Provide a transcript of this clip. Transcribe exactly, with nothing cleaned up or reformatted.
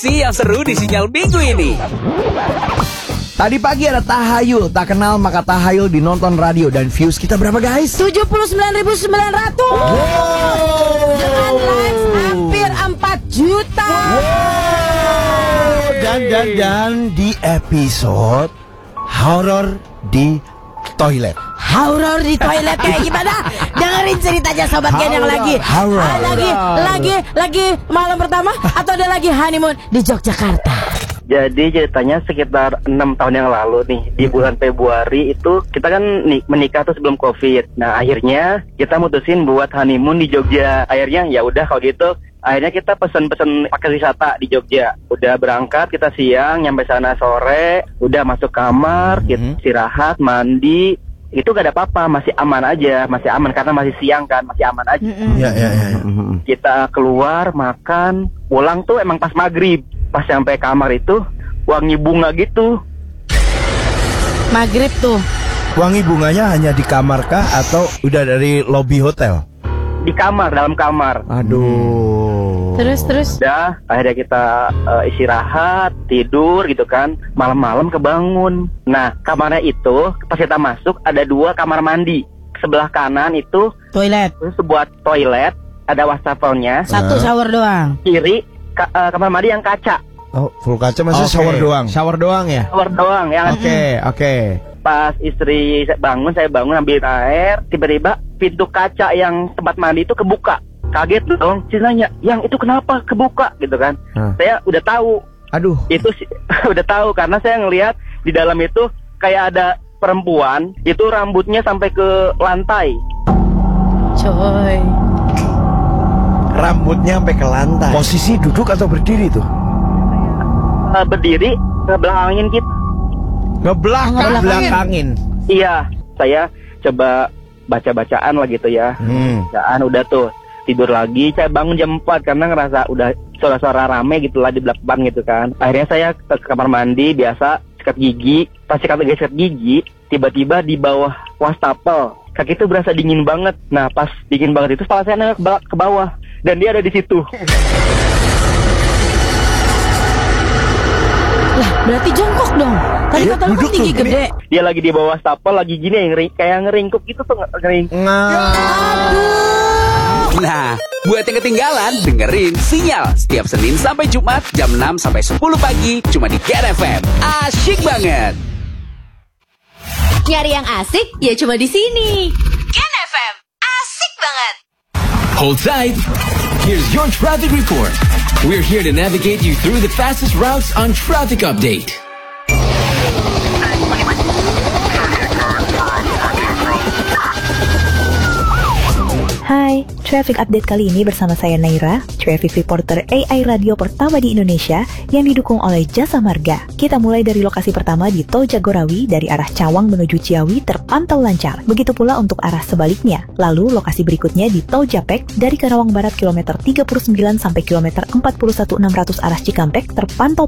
Si yang seru di Sinyal Minggu ini. Tadi pagi ada tahayul, tak kenal maka tahayul dinonton radio dan views kita berapa guys? tujuh puluh sembilan ribu sembilan ratus. Wow. Dengan likes hampir empat juta. Wow. Dan dan dan di episode horor di toilet. Horor di toilet kayak gimana? Dengerin ceritanya sobat Gen yang lagi Horor. ah, lagi lagi lagi malam pertama atau ada lagi honeymoon di Yogyakarta. Jadi ceritanya sekitar enam tahun yang lalu nih, di bulan Februari itu kita kan nih, menikah tuh sebelum Covid. Nah akhirnya kita mutusin buat honeymoon di Jogja. Akhirnya ya udah kalau gitu, akhirnya kita pesen-pesen paket wisata di Jogja. Udah berangkat kita siang, nyampe sana sore, udah masuk kamar, kita istirahat, mandi. Itu gak ada apa-apa, masih aman aja, masih aman karena masih siang kan, masih aman aja. Iya iya iya. Kita keluar makan, pulang tuh emang pas maghrib. Pas sampai kamar itu wangi bunga gitu. Maghrib tuh. Wangi bunganya hanya di kamar kah atau udah dari lobi hotel? Di kamar, dalam kamar. Aduh. Terus terus. Udah, akhirnya kita uh, istirahat, tidur gitu kan. Malam-malam kebangun. Nah, kamarnya itu pas kita masuk ada dua kamar mandi. Sebelah kanan itu Toilet. sebuah toilet, ada wastafelnya. Satu shower doang. Kiri ka, uh, kamar mandi yang kaca. Oh, full kaca masih Okay. shower doang. Shower doang ya? Shower doang yang Oke, oke. Pas istri bangun, saya bangun ambil air, tiba-tiba pintu kaca yang tempat mandi itu kebuka. Kaget dong, saya nanya, yang itu kenapa kebuka gitu kan? Hah. Saya udah tahu, Aduh. itu sih udah tahu karena saya ngelihat di dalam itu kayak ada perempuan, itu rambutnya sampai ke lantai. Coy. Rambutnya sampai ke lantai. Posisi duduk atau berdiri tuh? Uh, berdiri ke belakangin kita. Ngebelakang belakangin. Iya, saya coba baca-bacaan lah gitu ya. Hmm. Bacaan udah tuh. Tidur lagi, saya bangun jam empat karena ngerasa udah suara-suara rame gitu lah di belakang gitu kan. Akhirnya saya ke kamar mandi biasa, sikat gigi. Pas sikat gigi, sikat gigi, tiba-tiba di bawah wastafel kaki itu berasa dingin banget. Nah pas dingin banget itu kepala saya nengok ke ba- ke bawah dan dia ada di situ. Lah, berarti jongkok dong. Tadi Iya, kata lu kan duduk tinggi tuh. gede. Dia lagi di bawah wastafel lagi gini yang ngeri- kayak ngeringkuk gitu tuh ngering. Nah, buat yang ketinggalan, dengerin Sinyal setiap Senin sampai Jumat jam enam sampai sepuluh pagi cuma di Gen F M. Asyik banget. Nyari yang asik ya cuma di sini. Gen F M, asik banget. Hold tight. Here's your traffic report. We're here to navigate you through the fastest routes on Traffic Update. Hai, Traffic Update kali ini bersama saya Naira, Traffic Reporter A I Radio pertama di Indonesia yang didukung oleh Jasa Marga. Kita mulai dari lokasi pertama di Tol Jagorawi dari arah Cawang menuju Ciawi terpantau lancar. Begitu pula untuk arah sebaliknya. Lalu lokasi berikutnya di Tol Japek dari Karawang Barat kilometer tiga puluh sembilan sampai kilometer empat puluh satu enam ratus arah Cikampek terpantau